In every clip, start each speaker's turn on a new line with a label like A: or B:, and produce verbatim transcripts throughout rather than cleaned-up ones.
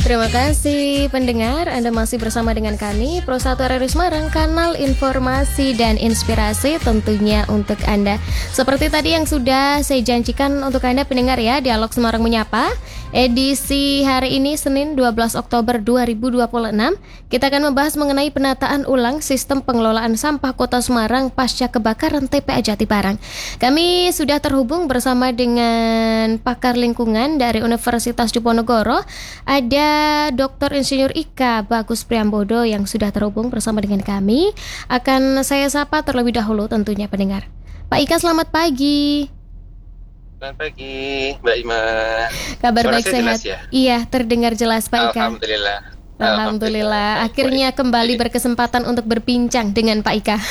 A: Terima kasih pendengar, Anda masih bersama dengan kami Pro satu R R I Semarang, kanal informasi dan inspirasi tentunya untuk Anda. Seperti tadi yang sudah saya janjikan untuk Anda pendengar ya, Dialog Semarang Menyapa edisi hari ini Senin dua belas Oktober dua ribu dua puluh enam. Kita akan membahas mengenai penataan ulang sistem pengelolaan sampah Kota Semarang pasca kebakaran T P A Jatibarang. Kami sudah terhubung bersama dengan pakar lingkungan dari Universitas Diponegoro. Ada Doktor Insinyur Ika Bagus Priambodo yang sudah terhubung bersama dengan kami. Akan saya sapa terlebih dahulu tentunya pendengar. Pak Ika, selamat pagi.
B: Selamat pagi, Mbak Ima.
A: Kabar
B: Suara
A: baik,
B: saya
A: sehat?
B: jelas ya?
A: Iya, terdengar jelas Pak Ika.
B: Alhamdulillah.
A: Alhamdulillah. Akhirnya kembali berkesempatan untuk berbincang dengan Pak Ika.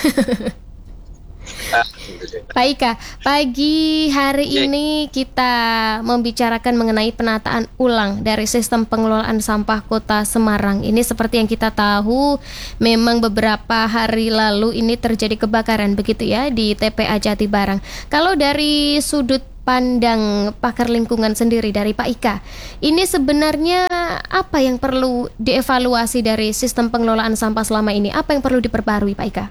A: Pak Ika, pagi hari ini kita membicarakan mengenai penataan ulang dari sistem pengelolaan sampah Kota Semarang. Ini seperti yang kita tahu, memang beberapa hari lalu ini terjadi kebakaran begitu ya di T P A Jatibarang. Kalau dari sudut pandang pakar lingkungan sendiri dari Pak Ika, ini sebenarnya apa yang perlu dievaluasi dari sistem pengelolaan sampah selama ini? Apa yang perlu diperbarui Pak Ika?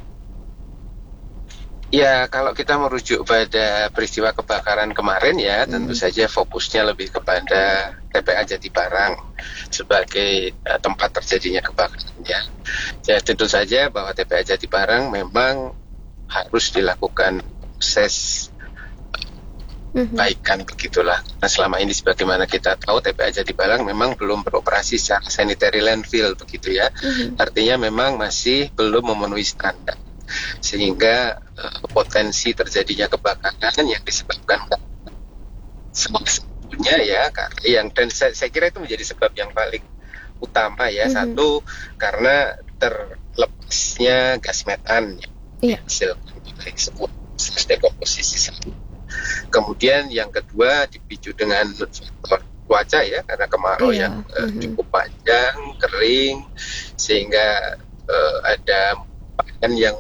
B: Ya, kalau kita merujuk pada peristiwa kebakaran kemarin ya, hmm. tentu saja fokusnya lebih kepada T P A Jatibarang sebagai uh, tempat terjadinya kebakarannya. Ya, tentu saja bahwa T P A Jatibarang memang harus dilakukan proses uh, baikan begitulah. Nah, selama ini sebagaimana kita tahu T P A Jatibarang memang belum beroperasi secara sanitary landfill begitu ya. Hmm. Artinya memang masih belum memenuhi standar. Sehingga uh, potensi terjadinya kebakaran yang disebabkan sebetulnya ya karena yang dan saya, saya kira itu menjadi sebab yang paling utama ya. Mm-hmm. Satu, karena terlepasnya gas metan yang dihasilkan dari sebuah proses dekomposisi. Kemudian yang kedua dipicu dengan faktor cuaca ya, karena kemarau yeah. yang uh, mm-hmm. cukup panjang, kering, sehingga uh, ada dan yang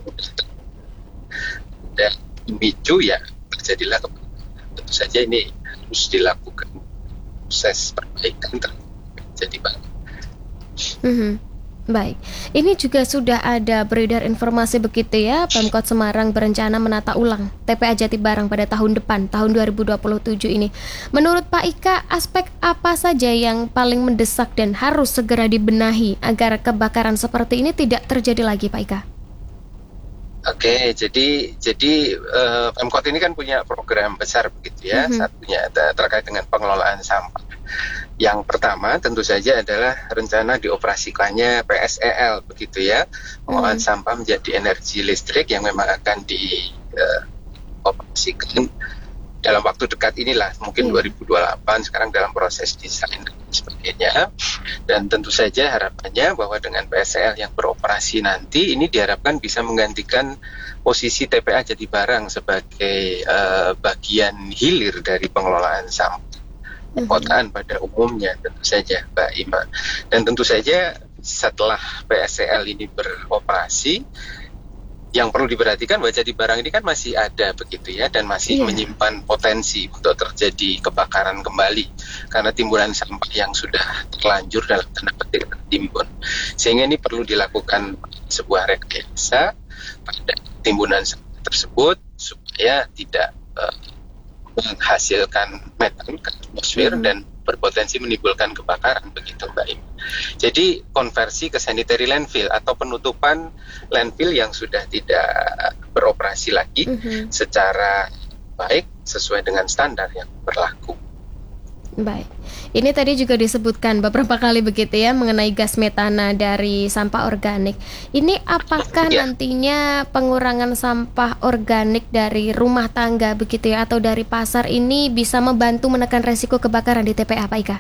B: dan memicu ya terjadilah kebakaran. Tentu saja ini harus dilakukan proses perbaikan terjadi bang.
A: Mm-hmm. Baik, ini juga sudah ada beredar informasi begitu ya, Pemkot Semarang berencana menata ulang T P A Jatibarang pada tahun depan, tahun dua ribu dua puluh tujuh ini. Menurut Pak Ika, aspek apa saja yang paling mendesak dan harus segera dibenahi agar kebakaran seperti ini tidak terjadi lagi, Pak Ika?
B: Oke, jadi jadi uh, Pemkot ini kan punya program besar begitu ya. Mm-hmm. Satunya ada terkait dengan pengelolaan sampah. Yang pertama tentu saja adalah rencana dioperasikannya P S E L begitu ya. Pengelolaan mm-hmm. sampah menjadi energi listrik yang memang akan dioperasikan uh, dalam waktu dekat inilah, mungkin mm. dua ribu dua puluh delapan, sekarang dalam proses desain dan sebagainya. Dan tentu saja harapannya bahwa dengan P S E L yang beroperasi nanti ini diharapkan bisa menggantikan posisi T P A Jatibarang sebagai uh, bagian hilir dari pengelolaan sampah perkotaan pada umumnya, tentu saja Mbak Ima. Dan tentu saja setelah P S E L ini beroperasi, yang perlu diperhatikan bahwa Jatibarang ini kan masih ada begitu ya, dan masih yeah. menyimpan potensi untuk terjadi kebakaran kembali karena timbunan sampah yang sudah terlanjur dalam tanda petik tertimbun. Sehingga ini perlu dilakukan sebuah rekayasa pada timbunan sampah tersebut supaya tidak uh, menghasilkan metan ke atmosfer mm. dan berpotensi menimbulkan kebakaran begitu Mbak Im. Jadi konversi ke sanitary landfill atau penutupan landfill yang sudah tidak beroperasi lagi mm-hmm. secara baik sesuai dengan standar yang berlaku.
A: Baik, ini tadi juga disebutkan beberapa kali begitu ya mengenai gas metana dari sampah organik. Ini apakah ya. nantinya pengurangan sampah organik dari rumah tangga begitu ya atau dari pasar ini bisa membantu menekan resiko kebakaran di T P A Pak Ika?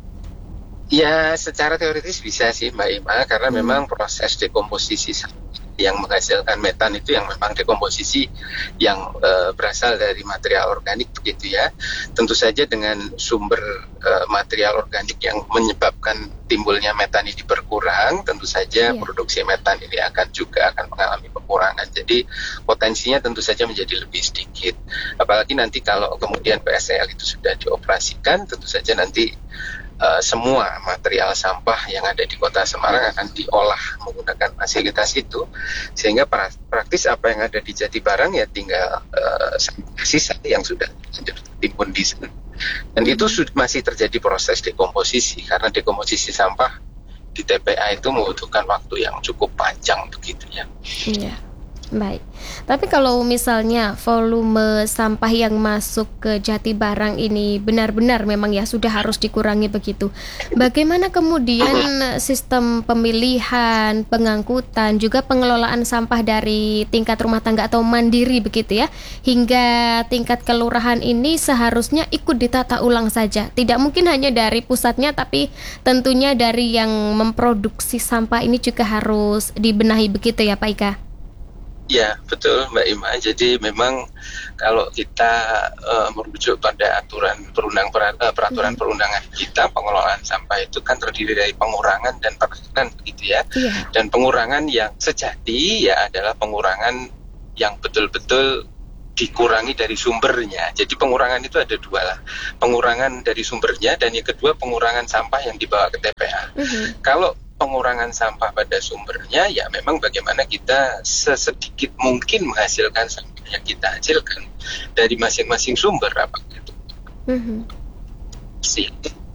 B: Ya, secara teoritis bisa sih Mbak Ima, karena hmm. memang proses dekomposisi yang menghasilkan metan itu yang memang dekomposisi yang uh, berasal dari material organik begitu ya. Tentu saja dengan sumber uh, material organik yang menyebabkan timbulnya metan ini berkurang, tentu saja yeah. produksi metan ini akan juga akan mengalami pengurangan. Jadi potensinya tentu saja menjadi lebih sedikit. Apalagi nanti kalau kemudian P S E L itu sudah dioperasikan, tentu saja nanti uh, semua material sampah yang ada di Kota Semarang akan diolah menggunakan fasilitas itu, sehingga pra- praktis apa yang ada di Jatibarang ya tinggal uh, sisa yang sudah tertimbun di sana. Dan itu sud- masih terjadi proses dekomposisi, karena dekomposisi sampah di T P A itu membutuhkan waktu yang cukup panjang begitu ya.
A: Iya. Baik, tapi kalau misalnya volume sampah yang masuk ke Jatibarang ini benar-benar memang ya sudah harus dikurangi begitu. Bagaimana kemudian sistem pemilihan, pengangkutan, juga pengelolaan sampah dari tingkat rumah tangga atau mandiri begitu ya, hingga tingkat kelurahan ini seharusnya ikut ditata ulang saja. Tidak mungkin hanya dari pusatnya, tapi tentunya dari yang memproduksi sampah ini juga harus dibenahi begitu ya Pak Ika?
B: Ya, betul Mbak Ima. Jadi memang kalau kita uh, merujuk pada aturan perundang uh, peraturan perundangan kita, pengelolaan sampah itu kan terdiri dari pengurangan dan penekanan begitu ya. Yeah. Dan pengurangan yang sejati ya adalah pengurangan yang betul-betul dikurangi dari sumbernya. Jadi pengurangan itu ada dua lah, pengurangan dari sumbernya dan yang kedua pengurangan sampah yang dibawa ke T P A. Mm-hmm. Kalau pengurangan sampah pada sumbernya ya memang bagaimana kita sesedikit mungkin menghasilkan sampah yang kita hasilkan dari masing-masing sumber, apakah itu mm-hmm. sih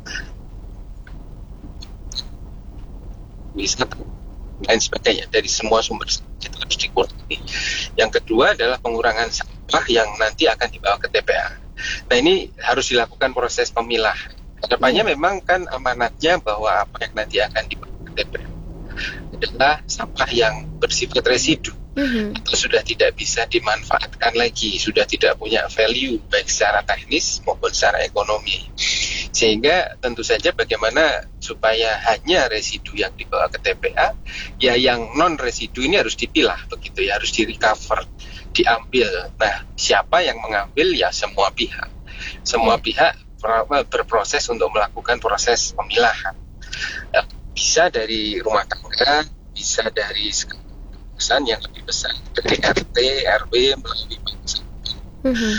B: wisata dan sebagainya, dari semua sumber itu harus dikurangi. Yang kedua adalah pengurangan sampah yang nanti akan dibawa ke T P A. Nah ini harus dilakukan proses pemilah. Kedepannya mm-hmm. memang kan amanatnya bahwa apa yang nanti akan dibawa T P A adalah sampah yang bersifat residu mm-hmm. atau sudah tidak bisa dimanfaatkan lagi, sudah tidak punya value baik secara teknis maupun secara ekonomi. Sehingga tentu saja bagaimana supaya hanya residu yang dibawa ke T P A, ya yang non residu ini harus dipilah begitu ya, harus di-recover, diambil. Nah, siapa yang mengambil? Ya semua pihak. Semua yeah. pihak berproses untuk melakukan proses pemilahan. Bisa dari rumah tangga, bisa dari kawasan yang lebih besar, dari R T, R W melalui bangsa. Mm-hmm.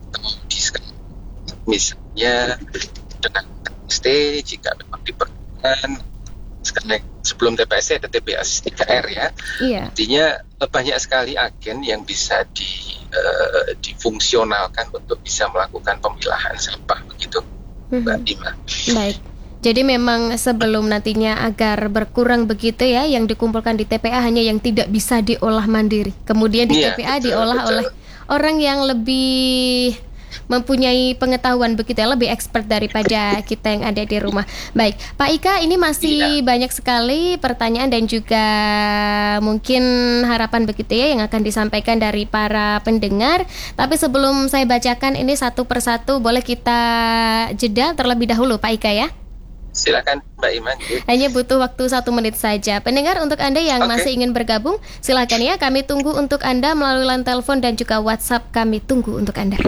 B: Misalnya dengan T P S T jika memang diperlukan. Sekarang sebelum T P S T ada T P S tiga R ya. Yeah. Artinya banyak sekali agen yang bisa di, uh, difungsionalkan untuk bisa melakukan pemilahan sampah begitu, mm-hmm. Mbak Dima.
A: Baik. Jadi memang sebelum nantinya agar berkurang begitu ya, yang dikumpulkan di T P A hanya yang tidak bisa diolah mandiri. Kemudian di ya, T P A betul, diolah betul. oleh orang yang lebih mempunyai pengetahuan begitu ya, lebih expert daripada kita yang ada di rumah. Baik, Pak Ika, ini masih ya. banyak sekali pertanyaan dan juga mungkin harapan begitu ya yang akan disampaikan dari para pendengar. Tapi sebelum saya bacakan ini satu persatu, boleh kita jeda terlebih dahulu Pak Ika ya?
B: Silakan Mbak Iman.
A: Hanya butuh waktu satu menit saja. Pendengar, untuk Anda yang okay. masih ingin bergabung, silakan ya, kami tunggu untuk Anda melalui line telepon dan juga WhatsApp, kami tunggu untuk Anda.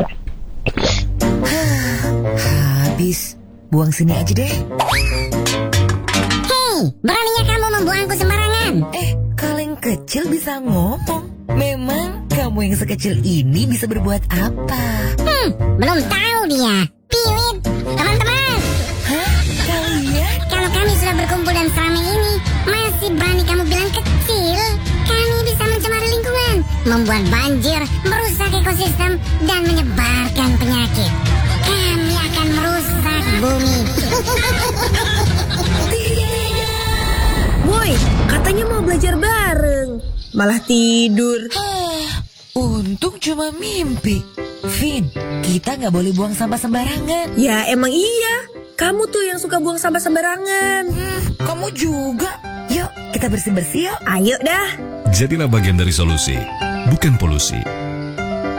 C: Habis, buang sini aja deh.
D: Hei, beraninya kamu membuangku sembarangan.
C: Eh, kaleng kecil bisa ngomong. Memang kamu yang sekecil ini bisa berbuat apa?
D: Hmm, belum tahu dia. Piwit, teman-teman.
C: Hah? Kalian?
D: Kalau kami sudah berkumpul dan seramai ini, masih berani kamu bilang kecil? Kami bisa mencemari lingkungan, membuat banjir, merusak ekosistem, dan menyebarkan penyakit. Kami akan merusak bumi.
E: Woi, katanya mau belajar bareng, malah tidur.
C: Untung cuma mimpi. Vin, kita gak boleh buang sampah sembarangan.
E: Ya emang iya, kamu tuh yang suka buang sampah sembarangan.
C: hmm, Kamu juga. Yuk, kita bersih-bersih yuk.
E: Ayo dah.
F: Jadilah bagian dari solusi, bukan polusi.